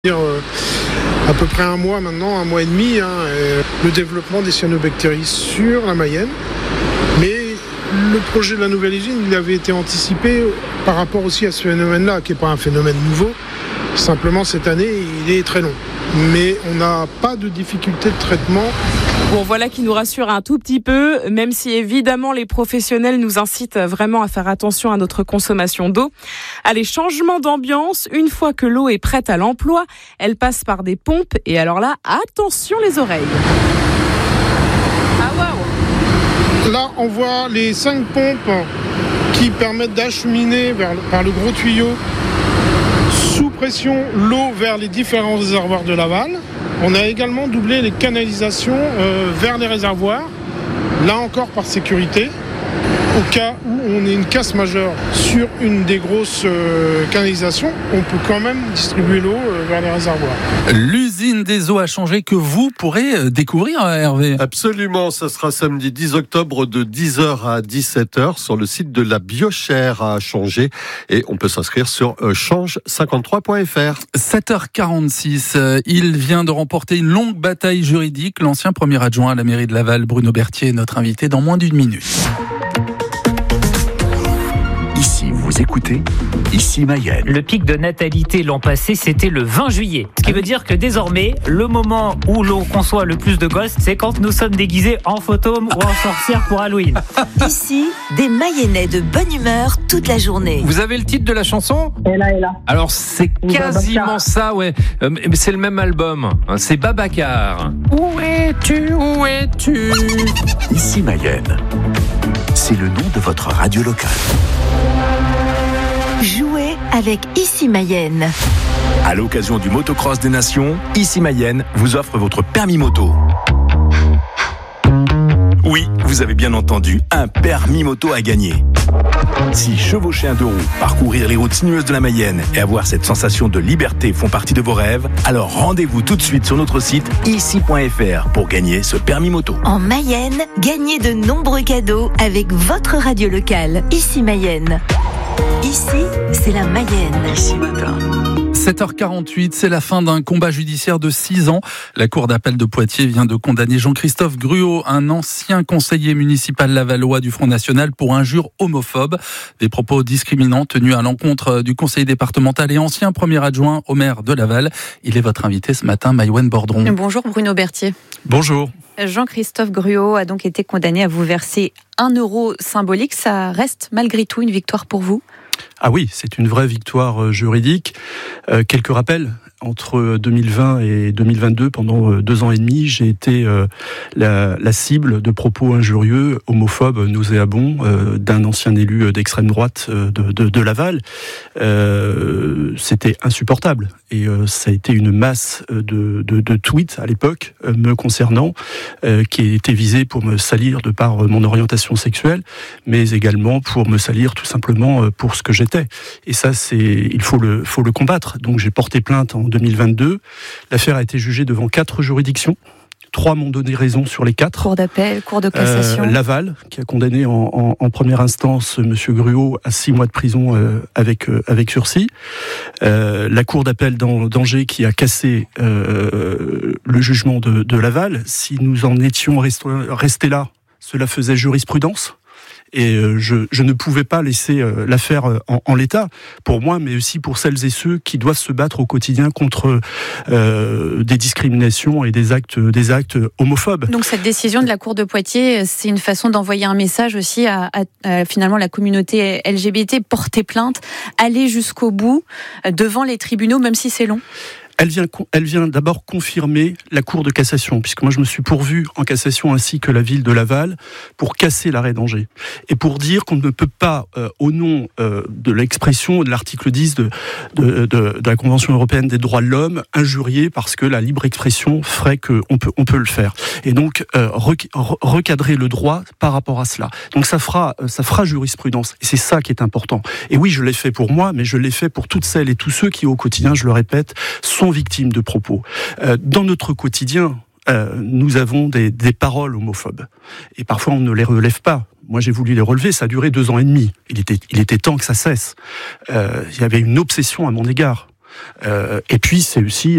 À peu près un mois et demi, le développement des cyanobactéries sur la Mayenne. Mais le projet de la nouvelle usine, il avait été anticipé par rapport aussi à ce phénomène-là, qui n'est pas un phénomène nouveau. Simplement, cette année, il est très long. Mais on n'a pas de difficulté de traitement. Bon, voilà qui nous rassure un tout petit peu, même si évidemment les professionnels nous incitent vraiment à faire attention à notre consommation d'eau. Allez, changement d'ambiance, une fois que l'eau est prête à l'emploi, elle passe par des pompes et alors là, attention les oreilles. Ah waouh! Là, on voit les 5 pompes qui permettent d'acheminer par le gros tuyau sous pression l'eau vers les différents réservoirs de Laval. On a également doublé les canalisations vers les réservoirs, là encore par sécurité. Au cas où on ait une casse majeure sur une des grosses canalisations, on peut quand même distribuer l'eau vers les réservoirs. L'usine des eaux a changé que vous pourrez découvrir, Hervé. Absolument, ça sera samedi 10 octobre de 10h à 17h sur le site de la Biochère à Changer et on peut s'inscrire sur change53.fr. 7h46, il vient de remporter une longue bataille juridique. L'ancien premier adjoint à la mairie de Laval, Bruno Berthier, est notre invité dans moins d'une minute. Ici, vous écoutez Ici Mayenne. Le pic de natalité l'an passé, c'était le 20 juillet. Ce qui veut dire que désormais, le moment où l'on conçoit le plus de gosses, c'est quand nous sommes déguisés en fantômes ou en sorcières pour Halloween. Ici, des Mayennais de bonne humeur toute la journée. Vous avez le titre de la chanson ? Et là. Alors c'est quasiment ça, ouais. Mais c'est le même album. C'est Babacar. Où es-tu ? Où es-tu ? Ici Mayenne. C'est le nom de votre radio locale. Jouez avec Ici Mayenne. À l'occasion du Motocross des Nations, Ici Mayenne vous offre votre permis moto. Oui, vous avez bien entendu, un permis moto à gagner. Si chevaucher un deux roues, parcourir les routes sinueuses de la Mayenne et avoir cette sensation de liberté font partie de vos rêves, alors rendez-vous tout de suite sur notre site ici.fr pour gagner ce permis moto. En Mayenne, gagnez de nombreux cadeaux avec votre radio locale. Ici Mayenne. Ici, c'est la Mayenne. Ici matin. 7h48, c'est la fin d'un combat judiciaire de 6 ans. La Cour d'appel de Poitiers vient de condamner Jean-Christophe Gruau, un ancien conseiller municipal lavallois du Front National, pour injures homophobes. Des propos discriminants tenus à l'encontre du conseiller départemental et ancien premier adjoint au maire de Laval. Il est votre invité ce matin, Maïwenn Bordron. Bonjour Bruno Berthier. Bonjour. Jean-Christophe Gruau a donc été condamné à vous verser 1 euro symbolique. Ça reste malgré tout une victoire pour vous ? Ah oui, c'est une vraie victoire juridique. Quelques rappels. Entre 2020 et 2022, pendant 2 ans et demi, j'ai été la cible de propos injurieux, homophobes, nauséabonds d'un ancien élu d'extrême droite de Laval. C'était insupportable. Et ça a été une masse de tweets à l'époque me concernant, qui étaient visés pour me salir de par mon orientation sexuelle, mais également pour me salir tout simplement pour ce que j'étais. Et ça, il faut le combattre. Donc j'ai porté plainte en 2022. L'affaire a été jugée devant 4 juridictions. 3 m'ont donné raison sur les 4. Cour d'appel, cour de cassation. Laval, qui a condamné en première instance M. Gruau à 6 mois de prison avec sursis. La cour d'appel d'Angers, qui a cassé le jugement de Laval. Si nous en étions restés là, cela faisait jurisprudence. Et je ne pouvais pas laisser l'affaire en l'état, pour moi, mais aussi pour celles et ceux qui doivent se battre au quotidien contre des discriminations et des actes homophobes. Donc cette décision de la Cour de Poitiers, c'est une façon d'envoyer un message aussi à finalement la communauté LGBT, porter plainte, aller jusqu'au bout devant les tribunaux, même si c'est long. Elle vient d'abord confirmer la Cour de cassation, puisque moi je me suis pourvu en cassation ainsi que la ville de Laval pour casser l'arrêt d'Angers et pour dire qu'on ne peut pas, au nom de l'expression de l'article 10 de la Convention européenne des droits de l'homme, injurier parce que la libre expression ferait qu'on peut le faire. Et donc recadrer le droit par rapport à cela. Donc ça fera jurisprudence. Et c'est ça qui est important. Et oui, je l'ai fait pour moi, mais je l'ai fait pour toutes celles et tous ceux qui, au quotidien, je le répète, sont victimes de propos. Dans notre quotidien, nous avons des paroles homophobes. Et parfois, on ne les relève pas. Moi, j'ai voulu les relever, ça a duré 2 ans et demi. Il était temps que ça cesse. Il y avait une obsession à mon égard. Et puis c'est aussi